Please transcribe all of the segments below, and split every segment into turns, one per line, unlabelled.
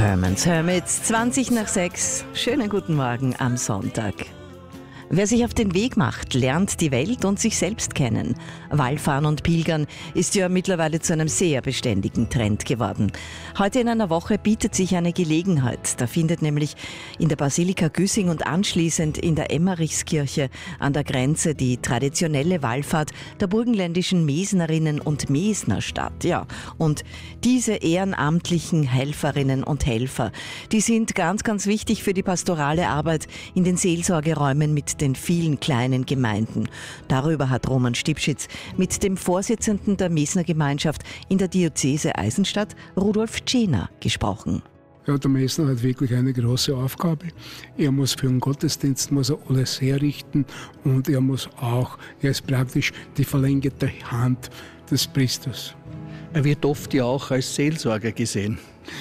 Herman's Hermits, 20 nach 6. Schönen guten Morgen am Sonntag. Wer sich auf den Weg macht, lernt die Welt und sich selbst kennen. Wallfahren und Pilgern ist ja mittlerweile zu einem sehr beständigen Trend geworden. Heute in einer Woche bietet sich eine Gelegenheit. Da findet nämlich in der Basilika Güssing und anschließend in der Emmerichskirche an der Grenze die traditionelle Wallfahrt der burgenländischen Mesnerinnen und Mesner statt. Ja, und diese ehrenamtlichen Helferinnen und Helfer, die sind ganz, ganz wichtig für die pastorale Arbeit in den Seelsorgeräumen mit den vielen kleinen Gemeinden. Darüber hat Roman Stipschitz mit dem Vorsitzenden der Mesner Gemeinschaft in der Diözese Eisenstadt, Rudolf Tschena, gesprochen.
Ja, der Mesner hat wirklich eine große Aufgabe. Er muss für den Gottesdienst alles herrichten und er ist praktisch die verlängerte Hand des Priesters.
Er wird oft ja auch als Seelsorger gesehen.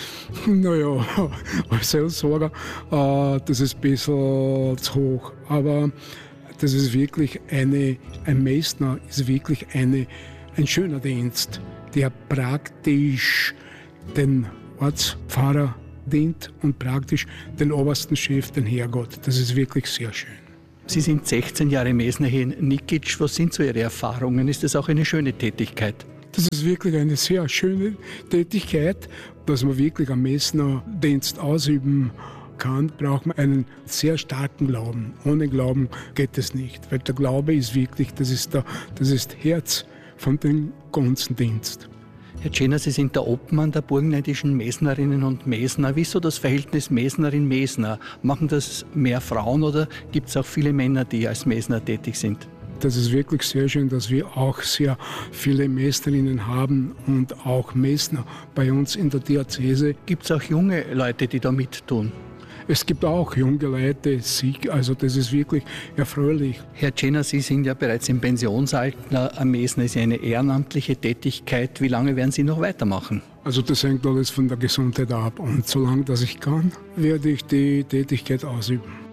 Naja, als Seelsorger, das ist ein bisschen zu hoch. Aber das ist wirklich ein Mesner ist wirklich ein schöner Dienst, der praktisch den Ortspfarrer dient und praktisch den obersten Chef, den Herrgott. Das ist wirklich sehr schön.
Sie sind 16 Jahre Mesner hier in Nikic. Was sind so Ihre Erfahrungen? Ist das auch eine schöne Tätigkeit?
Das ist wirklich eine sehr schöne Tätigkeit, dass man wirklich am Mesnerdienst ausüben kann, braucht man einen sehr starken Glauben. Ohne Glauben geht es nicht, weil der Glaube ist wirklich, das ist Herz von dem ganzen Dienst.
Herr Tschena, Sie sind der Obmann der burgenländischen Mesnerinnen und Mesner. Wie ist so das Verhältnis Mesnerin-Mesner? Machen das mehr Frauen oder gibt es auch viele Männer, die als Mesner tätig sind?
Das ist wirklich sehr schön, dass wir auch sehr viele Mesnerinnen haben und auch Mesner bei uns in der Diözese.
Gibt es auch junge Leute, die da mittun?
Es gibt auch junge Leute, also das ist wirklich erfreulich.
Herr Tschena, Sie sind ja bereits im Pensionsalter. Am Mesner ist ja eine ehrenamtliche Tätigkeit. Wie lange werden Sie noch weitermachen?
Also das hängt alles von der Gesundheit ab und solange dass ich kann, werde ich die Tätigkeit ausüben.